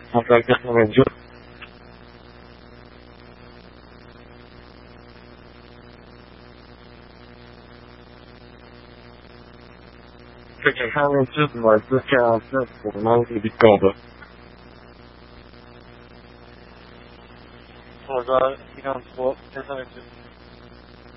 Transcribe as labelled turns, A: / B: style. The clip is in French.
A: 大概190。这个上面是我是叫是我们自己搞的。
B: 我说一张图在上面